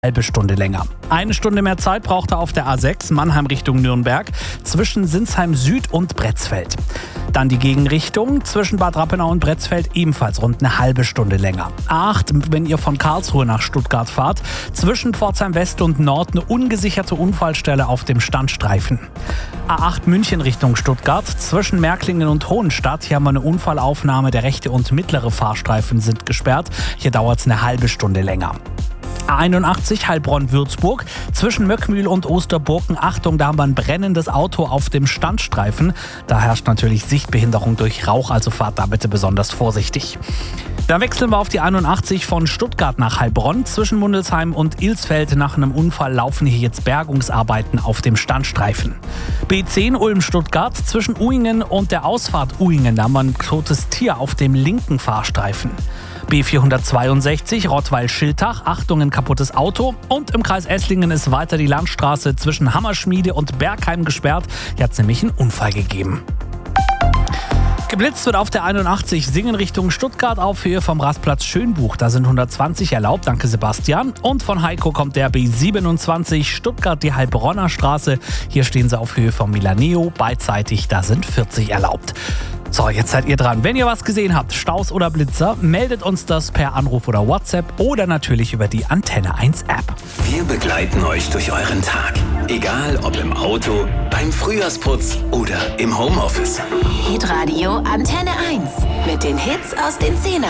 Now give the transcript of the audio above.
halbe Stunde länger. 1 Stunde mehr Zeit braucht er auf der A6 Mannheim Richtung Nürnberg zwischen Sinsheim Süd und Bretzfeld. Dann die Gegenrichtung zwischen Bad Rappenau und Bretzfeld ebenfalls rund eine halbe Stunde länger. A8, wenn ihr von Karlsruhe nach Stuttgart fahrt, zwischen Pforzheim West und Nord eine ungesicherte Unfallstelle auf dem Standstreifen. A8 München Richtung Stuttgart, zwischen Märklingen und Hohenstadt, hier haben wir eine Unfallaufnahme, der rechte und mittlere Fahrstreifen sind gesperrt, hier dauert es eine halbe Stunde länger. A81 Heilbronn-Würzburg, zwischen Möckmühl und Osterburken. Achtung, da haben wir ein brennendes Auto auf dem Standstreifen. Da herrscht natürlich Sichtbehinderung durch Rauch, also fahrt da bitte besonders vorsichtig. Dann wechseln wir auf die 81 von Stuttgart nach Heilbronn. Zwischen Mundelsheim und Ilsfeld nach einem Unfall laufen hier jetzt Bergungsarbeiten auf dem Standstreifen. B10 Ulm-Stuttgart, zwischen Uhingen und der Ausfahrt Uhingen, da haben wir ein totes Tier auf dem linken Fahrstreifen. B462 Rottweil-Schiltach, Achtung, ein kaputtes Auto. Und im Kreis Esslingen ist weiter die Landstraße zwischen Hammerschmiede und Bergheim gesperrt. Hier hat es nämlich einen Unfall gegeben. Geblitzt wird auf der 81 Singen Richtung Stuttgart auf Höhe vom Rastplatz Schönbuch. Da sind 120 erlaubt, danke Sebastian. Und von Heiko kommt der B27 Stuttgart, die Heilbronner Straße. Hier stehen sie auf Höhe vom Milaneo, beidseitig, da sind 40 erlaubt. So, jetzt seid ihr dran. Wenn ihr was gesehen habt, Staus oder Blitzer, meldet uns das per Anruf oder WhatsApp oder natürlich über die Antenne 1 App. Wir begleiten euch durch euren Tag. Egal ob im Auto, beim Frühjahrsputz oder im Homeoffice. Hitradio Antenne 1 mit den Hits aus den 10er